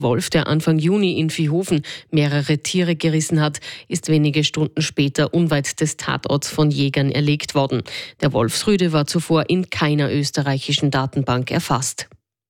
Wolf, der Anfang Juni in Viehofen mehrere Tiere gerissen hat, ist wenige Stunden später unweit des Tatorts von Jägern erlegt worden. Der Wolfsrüde war zuvor in keiner österreichischen Datenbank erfasst.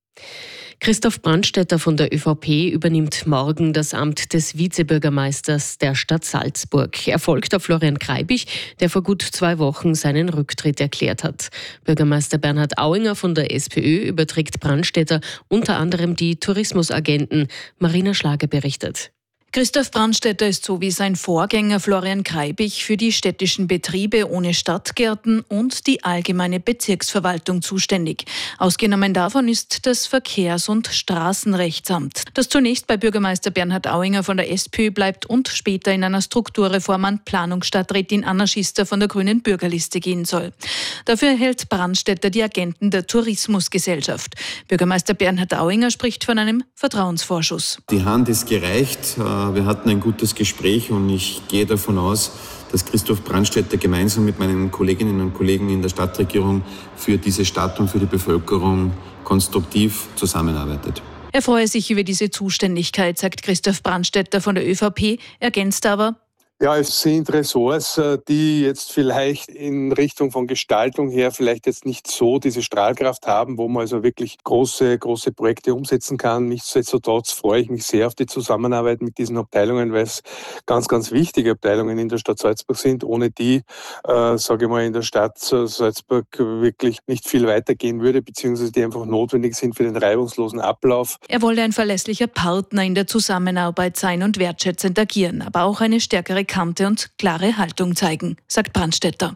Christoph Brandstätter von der ÖVP übernimmt morgen das Amt des Vizebürgermeisters der Stadt Salzburg. Er folgt auf Florian Kreibich, der vor gut 2 Wochen seinen Rücktritt erklärt hat. Bürgermeister Bernhard Auinger von der SPÖ überträgt Brandstätter unter anderem die Tourismusagenten. Marina Schlager berichtet. Christoph Brandstätter ist so wie sein Vorgänger Florian Kreibich für die städtischen Betriebe ohne Stadtgärten und die allgemeine Bezirksverwaltung zuständig. Ausgenommen davon ist das Verkehrs- und Straßenrechtsamt, das zunächst bei Bürgermeister Bernhard Auinger von der SPÖ bleibt und später in einer Strukturreform an Planungsstadträtin Anna Schister von der Grünen Bürgerliste gehen soll. Dafür erhält Brandstätter die Agenten der Tourismusgesellschaft. Bürgermeister Bernhard Auinger spricht von einem Vertrauensvorschuss. Die Hand ist gereicht. Wir hatten ein gutes Gespräch und ich gehe davon aus, dass Christoph Brandstätter gemeinsam mit meinen Kolleginnen und Kollegen in der Stadtregierung für diese Stadt und für die Bevölkerung konstruktiv zusammenarbeitet. Er freue sich über diese Zuständigkeit, sagt Christoph Brandstätter von der ÖVP, ergänzt aber: Ja, es sind Ressorts, die jetzt vielleicht in Richtung von Gestaltung her vielleicht jetzt nicht so diese Strahlkraft haben, wo man also wirklich große Projekte umsetzen kann. Nichtsdestotrotz freue ich mich sehr auf die Zusammenarbeit mit diesen Abteilungen, weil es ganz, ganz wichtige Abteilungen in der Stadt Salzburg sind, ohne die, sage ich mal, in der Stadt Salzburg wirklich nicht viel weitergehen würde, beziehungsweise die einfach notwendig sind für den reibungslosen Ablauf. Er wolle ein verlässlicher Partner in der Zusammenarbeit sein und wertschätzend agieren, aber auch eine stärkere Kante und klare Haltung zeigen, sagt Brandstätter.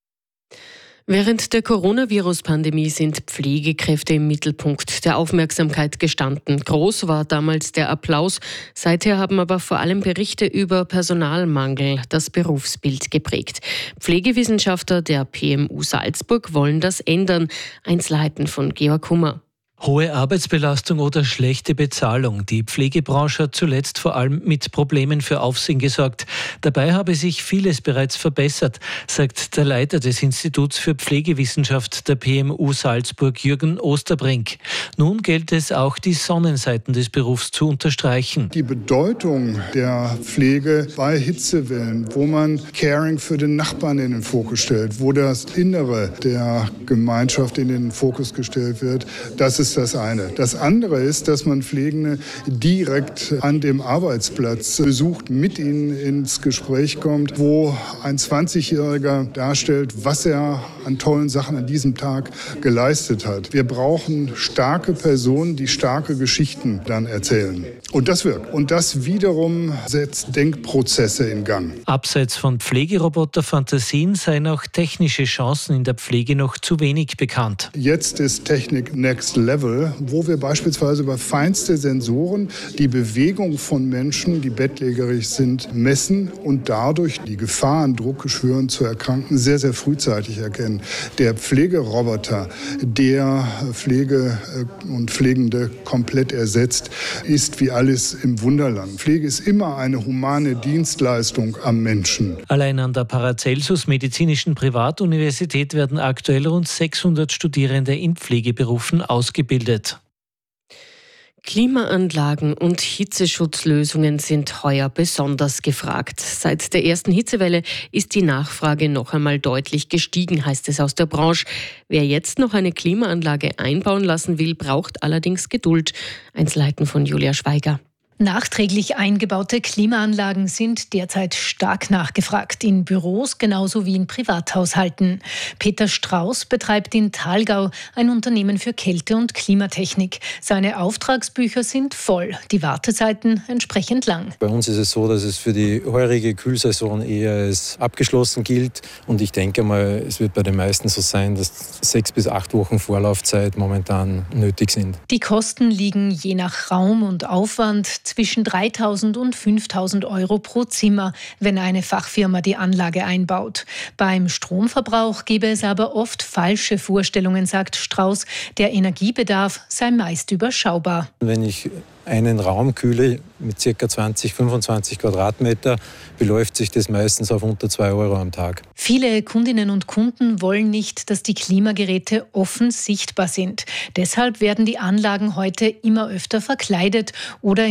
Während der Coronavirus-Pandemie sind Pflegekräfte im Mittelpunkt der Aufmerksamkeit gestanden. Groß war damals der Applaus. Seither haben aber vor allem Berichte über Personalmangel das Berufsbild geprägt. Pflegewissenschaftler der PMU Salzburg wollen das ändern. Einzelheiten von Georg Hummer. Hohe Arbeitsbelastung oder schlechte Bezahlung. Die Pflegebranche hat zuletzt vor allem mit Problemen für Aufsehen gesorgt. Dabei habe sich vieles bereits verbessert, sagt der Leiter des Instituts für Pflegewissenschaft der PMU Salzburg, Jürgen Osterbrink. Nun gilt es auch, die Sonnenseiten des Berufs zu unterstreichen. Die Bedeutung der Pflege bei Hitzewellen, wo man Caring für den Nachbarn in den Fokus stellt, wo das Innere der Gemeinschaft in den Fokus gestellt wird, das ist das eine. Das andere ist, dass man Pflegende direkt an dem Arbeitsplatz besucht, mit ihnen ins Gespräch kommt, wo ein 20-Jähriger darstellt, was er an tollen Sachen an diesem Tag geleistet hat. Wir brauchen starke Personen, die starke Geschichten dann erzählen. Und das wirkt. Und das wiederum setzt Denkprozesse in Gang. Abseits von Pflegeroboter-Fantasien seien auch technische Chancen in der Pflege noch zu wenig bekannt. Jetzt ist Technik Next Level, wo wir beispielsweise über feinste Sensoren die Bewegung von Menschen, die bettlägerig sind, messen und dadurch die Gefahr an Druckgeschwüren zu erkranken sehr, sehr frühzeitig erkennen. Der Pflegeroboter, der Pflege und Pflegende komplett ersetzt, ist wie alles im Wunderland. Pflege ist immer eine humane Dienstleistung am Menschen. Allein an der Paracelsus Medizinischen Privatuniversität werden aktuell rund 600 Studierende in Pflegeberufen ausgebildet. Klimaanlagen und Hitzeschutzlösungen sind heuer besonders gefragt. Seit der ersten Hitzewelle ist die Nachfrage noch einmal deutlich gestiegen, heißt es aus der Branche. Wer jetzt noch eine Klimaanlage einbauen lassen will, braucht allerdings Geduld. Einzelheiten von Julia Schweiger. Nachträglich eingebaute Klimaanlagen sind derzeit stark nachgefragt, in Büros genauso wie in Privathaushalten. Peter Strauß betreibt in Thalgau ein Unternehmen für Kälte- und Klimatechnik. Seine Auftragsbücher sind voll, die Wartezeiten entsprechend lang. Bei uns ist es so, dass es für die heurige Kühlsaison eher als abgeschlossen gilt. Und ich denke mal, es wird bei den meisten so sein, dass 6 bis 8 Wochen Vorlaufzeit momentan nötig sind. Die Kosten liegen je nach Raum und Aufwand zwischen 3.000 und 5.000 Euro pro Zimmer, wenn eine Fachfirma die Anlage einbaut. Beim Stromverbrauch gebe es aber oft falsche Vorstellungen, sagt Strauß. Der Energiebedarf sei meist überschaubar. Wenn ich einen Raum kühle mit ca. 20, 25 Quadratmeter, beläuft sich das meistens auf unter 2 Euro am Tag. Viele Kundinnen und Kunden wollen nicht, dass die Klimageräte offen sichtbar sind. Deshalb werden die Anlagen heute immer öfter verkleidet oder